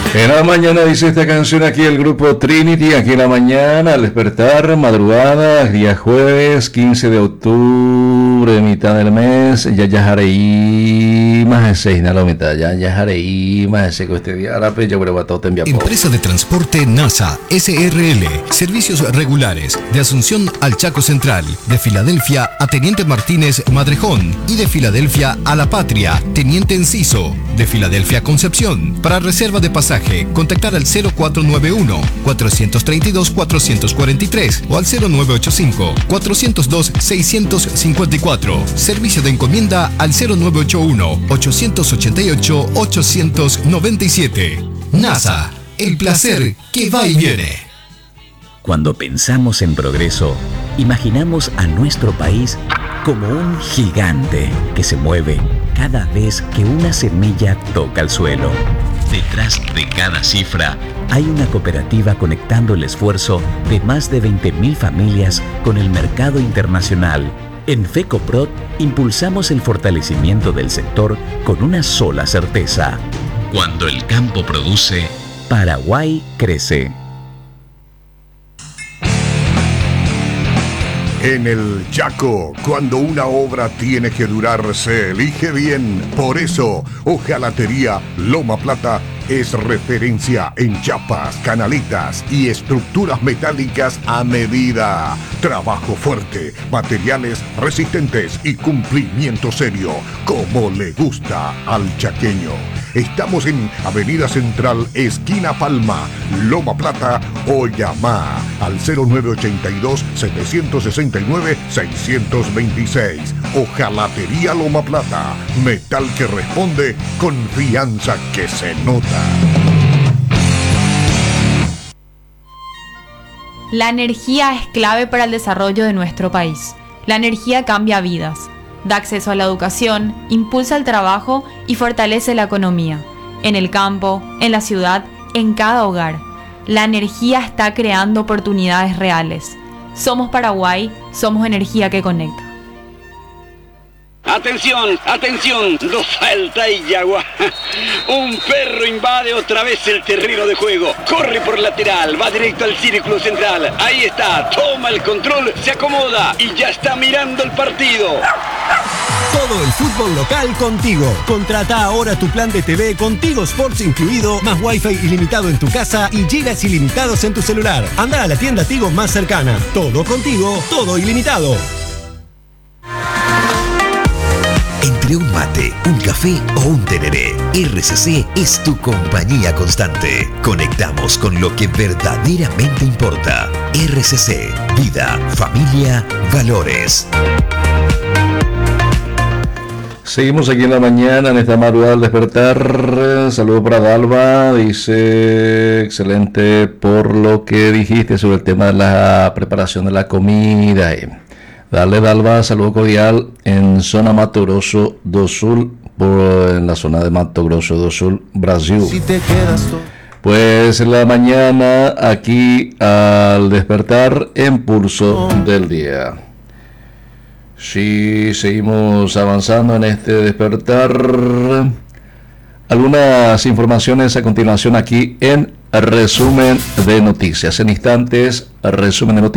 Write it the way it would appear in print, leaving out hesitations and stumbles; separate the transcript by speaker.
Speaker 1: En la mañana dice esta canción aquí el grupo Trinity, aquí en la mañana, al despertar, madrugada, día jueves, 15 de octubre, mitad del mes, ya haré más de 6, la mitad, ya haré más de 6 este día, ahora pues yo creo que todo te envía.
Speaker 2: Empresa de Transporte NASA, SRL, servicios regulares, de Asunción al Chaco Central, de Filadelfia a Teniente Martínez Madrejón y de Filadelfia a La Patria, Teniente Enciso, de Filadelfia a Concepción, para reserva de pasaje. Contactar al 0491-432-443 o al 0985-402-654. Servicio de encomienda al 0981-888-897. NASA, el placer que va y viene.
Speaker 3: Cuando pensamos en progreso, imaginamos a nuestro país como un gigante que se mueve cada vez que una semilla toca el suelo. Detrás de cada cifra hay una cooperativa conectando el esfuerzo de más de 20.000 familias con el mercado internacional. En FECOPROD impulsamos el fortalecimiento del sector con una sola certeza. Cuando el campo produce, Paraguay crece.
Speaker 4: En el Chaco, cuando una obra tiene que durar, se elige bien. Por eso, Hojalatería Loma Plata es referencia en chapas, canaletas y estructuras metálicas a medida. Trabajo fuerte, materiales resistentes y cumplimiento serio, como le gusta al chaqueño. Estamos en Avenida Central, esquina Palma, Loma Plata, o llama al 0982-769-626. Hojalatería Loma Plata, metal que responde, confianza que se nota.
Speaker 5: La energía es clave para el desarrollo de nuestro país. La energía cambia vidas, da acceso a la educación, impulsa el trabajo y fortalece la economía. En el campo, en la ciudad, en cada hogar. La energía está creando oportunidades reales. Somos Paraguay, somos energía que conecta.
Speaker 6: Atención, atención, no falta Iyagua. Un perro invade otra vez el terreno de juego. Corre por lateral, va directo al círculo central. Ahí está, toma el control, se acomoda y ya está mirando el partido.
Speaker 7: Todo el fútbol local contigo. Contrata ahora tu plan de TV con Tigo Sports incluido, más Wi-Fi ilimitado en tu casa y gigas ilimitados en tu celular. Anda a la tienda Tigo más cercana. Todo contigo, todo ilimitado.
Speaker 2: Entre un mate, un café o un tereré, RCC es tu compañía constante. Conectamos con lo que verdaderamente importa. RCC, vida, familia, valores.
Speaker 1: Seguimos aquí en la mañana, en esta madrugada al despertar. Saludos para Dalva, dice excelente por lo que dijiste sobre el tema de la preparación de la comida. Dale, Dalva, saludo cordial en zona Mato Grosso do Sul, en la zona de Mato Grosso do Sul, Brasil. Pues en la mañana aquí al despertar en pulso del día. Sí, seguimos avanzando en este despertar. Algunas informaciones a continuación aquí en resumen de noticias. En instantes, resumen de noticias.